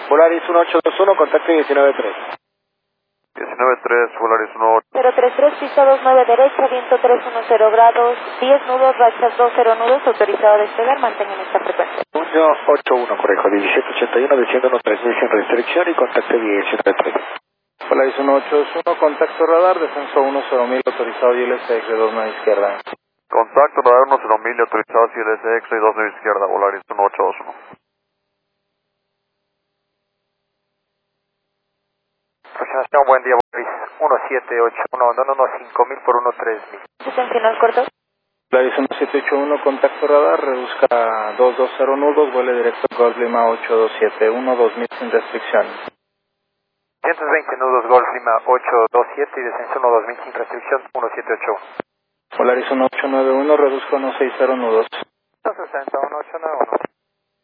Volaris 1821, contacto 193. 193, Volaris 18. 033, pista 29 derecha, viento 310 grados, 10 nudos, rachas 20 nudos, autorizado a despegar, mantengan esta frecuencia. 181, correcto, 1781, desciendo 3000 sin restricción y contacto 193. Volaris 1821, contacto radar, descenso 10.000, autorizado y LSX de 29 izquierda. Contacto radar 10.000, autorizado CLSX y 29 izquierda, Volaris 1821. Aproximación, buen día, Volaris 1781, abandono 5000 por 13000. Atención al corto. Volaris 1781, contacto radar, reduzca 220 nudos, vuele directo Golf Lima 827, 2000 sin restricción. 120 nudos, Golf Lima 827 y descenso 2000 sin restricción, 1781. Volaris 1891, reduzca 160 nudos. 160, 1891.